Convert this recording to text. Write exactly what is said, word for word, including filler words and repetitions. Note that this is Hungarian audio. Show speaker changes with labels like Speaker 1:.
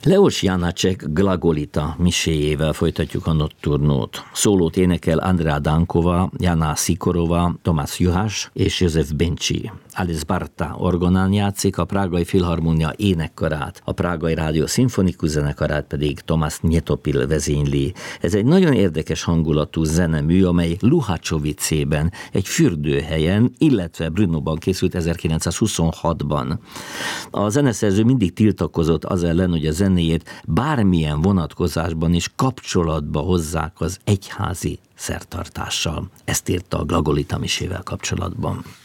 Speaker 1: Leos Janácsek Glagolita miséjével folytatjuk a Notturnót. Szólót énekel Andrea Dankova, Jana Sikorova, Tomás Juhás és József Bencsi. Alice Barta orgonán játszik, a Prágai Filharmonia énekkarát, a Prágai Rádió Szimfonikus zenekarát pedig Tomás Nyetopil vezényli. Ez egy nagyon érdekes hangulatú zenemű, amely Luhacsovicében, egy fürdőhelyen, illetve Brnóban készült ezerkilencszázhuszonhatban. A zeneszerző mindig tiltakozott az ellen, hogy a zenéjét bármilyen vonatkozásban is kapcsolatba hozzák az egyházi szertartással. Ezt írta a Glagolita misével kapcsolatban.